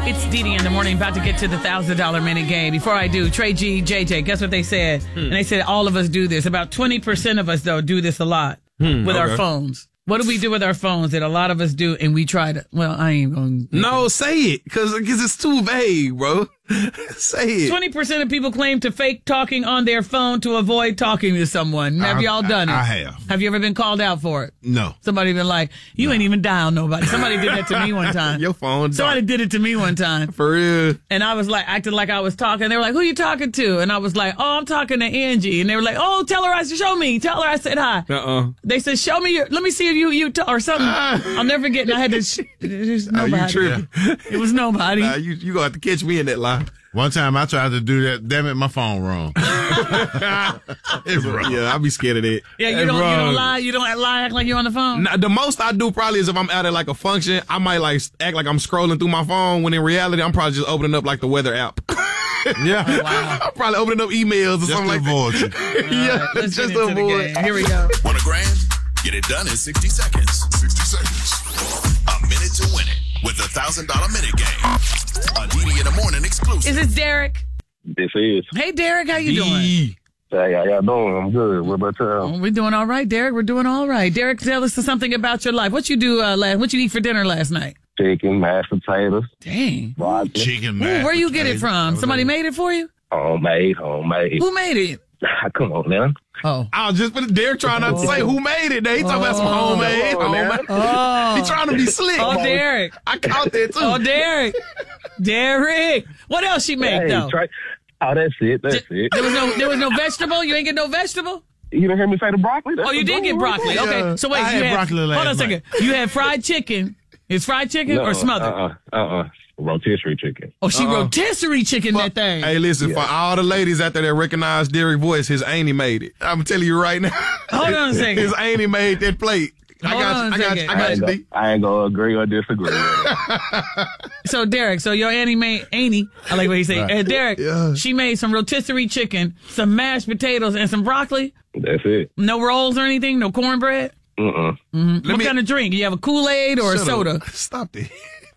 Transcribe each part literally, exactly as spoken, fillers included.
It's Dee Dee in the morning, about to get to the one thousand dollars minute game. Before I do, Trey G, J J, guess what they said? Hmm. And they said all of us do this. About twenty percent of us, though, do this a lot hmm, with okay. our phones. What do we do with our phones that a lot of us do and we try to, well, I ain't going to. No, say it, because it's too vague, bro. Say it. twenty percent of people claim to fake talking on their phone to avoid talking to someone. Have I, y'all done it? I have. Have you ever been called out for it? No. Somebody been like, you no. ain't even dial nobody. Somebody did that to me one time. Your phone. Somebody dark. did it to me one time. For real. And I was like, acted like I was talking. They were like, who you talking to? And I was like, oh, I'm talking to Angie. And they were like, oh, tell her I said, show me. Tell her I said hi. Uh-uh. They said, show me your, let me see if you, you, t-, or something. I'll never forget. And I had to, sh- there's nobody. Are you tripping? It was nobody. Nah, you, you gonna have to catch me in that lie. One time I tried to do that. Damn it, my phone wrong. It's wrong. Yeah, I'll be scared of that. Yeah, you it's don't wrong. you don't lie. You don't lie. Act like you're on the phone. Now, the most I do probably is if I'm out at like a function, I might like act like I'm scrolling through my phone. When in reality, I'm probably just opening up like the weather app. Yeah, oh, wow. I'm probably opening up emails or just something like avoid that. You. Yeah, right, just to avoid. Here we go. Want a grand? Get it done in sixty seconds. sixty seconds. A minute to win it with the one thousand dollars minute game. A Dee Dee in the morning exclusive. Is it Derek? This is. Hey, Derek, how you doing? Hey, how y'all doing? I'm good. What about y'all? Oh, we're doing all right, Derek. We're doing all right. Derek, tell us something about your life. What you do uh, last? What you eat for dinner last night? Chicken, mashed potatoes. Dang. Broccoli. Chicken, Ooh, mashed where you get it potatoes. from? Somebody made it for you? Homemade, homemade. Who made it? Come on, man. Oh. I was just, but Derek trying not to say who made it. He talking about some homemade. Oh, homemade. Oh. He trying to be slick. Oh, Derek. I caught that too. Oh, Derek. Derek. What else she make, Hey, though? try- oh, that's it. That's D- it. There was no, there was no vegetable? You ain't get no vegetable? You didn't hear me say the broccoli? That's Oh, you the did get broccoli. right Okay. Yeah. So wait, I you had had, broccoli last hold on a second. You had fried chicken. Is fried chicken there. or smothered? Uh-uh. Uh-uh. Rotisserie chicken. Oh, she Uh-uh. rotisserie chicken that thing. Hey, listen, Yeah. for all the ladies out there that recognize Derek's voice, his auntie made it. I'm telling you right now. Hold on a second. His auntie made that plate. I Hold got on you. a I got you. second. I I got ain't, you, gonna, D. I ain't gonna agree or disagree with it. So, Derek, so your auntie made, auntie, I like what he said. Right. And Derek, Yeah. she made some rotisserie chicken, some mashed potatoes, and some broccoli. That's it. No rolls or anything? No cornbread? Mm-mm. Mm-hmm. What me- kind of drink? You have a Kool-Aid or a Shut soda? up. Stop it.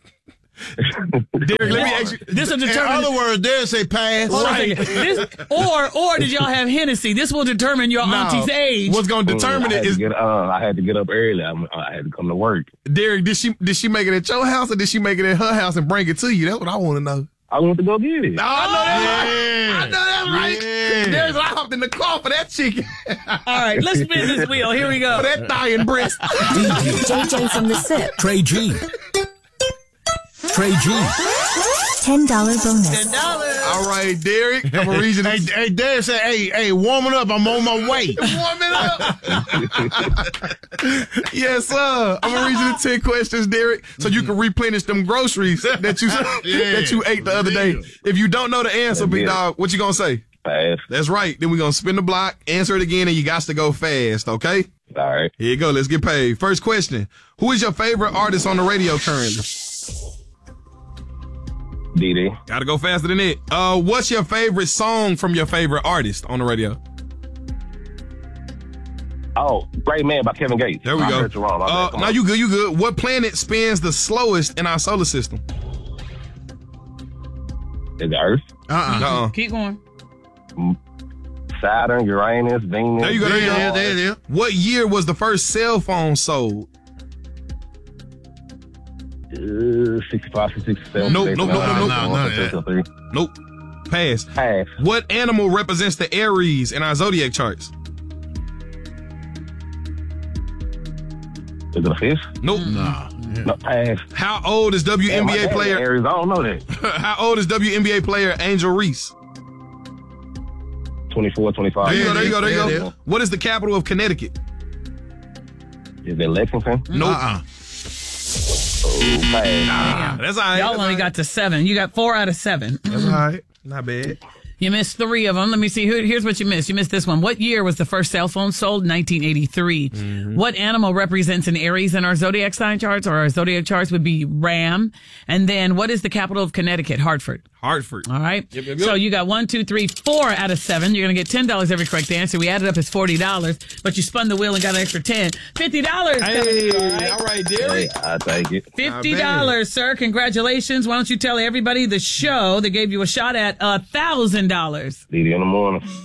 Derek, let me ask you. This will In determine. other words, there's say pass. Hold on a second. This, or, or did y'all have Hennessy? This will determine your No. auntie's age. What's going to determine I it had, to is, get, uh, I had to get up early. I'm, I had to come to work. Derek, did she did she make it at your house or did she make it at her house and bring it to you? That's what I want to know. I went to go get it. Oh, I know that's Yeah. right. I know that's right. Yeah. Derek, I hopped in the car for that chicken. All right, let's spin this wheel. Here we For go. that thigh and breast. J J from the SIP. Trey G. Trey G. ten dollars bonus. ten dollars. All right, Derek. I'm going to read you Hey, this. hey, Dad said, hey, hey, warming up. I'm on my way. Warming up. Yes, sir. I'm gonna read you the ten questions, Derek, so you can replenish them groceries that you Yeah. that you ate the other day. If you don't know the answer, big Yeah. dog, what you gonna say? Fast. That's right. Then we're gonna spin the block, answer it again, and you got to go fast, okay? All right. Here you go. Let's get paid. First question. Who is your favorite artist on the radio currently? Dee Dee. Gotta go faster than it. Uh, what's your favorite song from your favorite artist on the radio? Oh, Great Man by Kevin Gates. There we I go. heard you wrong. My bad. Uh, Come now on. you good, you good. What planet spins the slowest in our solar system? Is it Earth? Uh-uh. Uh-uh. Keep going. Saturn, Uranus, Venus. There you go, there you go. Yeah, there, there. What year was the first cell phone sold? Uh, sixty-five, sixty-seven. Nope, nope, nope, nope, nope. nope. Nope. Pass. Pass. What animal represents the Aries in our zodiac charts? Is it a fish? Nope. Nah. No, pass. How old is W N B A Damn, my dad player? in Aries, I don't know that. How old is W N B A player Angel Reese? twenty-four, twenty-five. There you go. There you go. There you Yeah, go. yeah. What is the capital of Connecticut? Is it Lexington? Nope. Uh-uh. Oh, pass. Ah, that's all right. Y'all That's only all got right. to seven. You got four out of seven. That's all right. Not bad. You missed three of them. Let me see. Here- Here's what you missed. You missed this one. What year was the first cell phone sold? nineteen eighty-three. Mm-hmm. What animal represents an Aries in our zodiac sign charts, or our zodiac charts would be Ram? And then what is the capital of Connecticut? Hartford. Hartford. All right. Yep, yep, yep. So you got one, two, three, four out of seven. You're going to get ten dollars every correct answer. We added up as forty dollars, but you spun the wheel and got an extra ten. fifty dollars. Hey, all right. all right, Derek. I take it. fifty dollars, sir. Congratulations. Why don't you tell everybody the show that gave you a shot at a one thousand dollars? D D in the morning.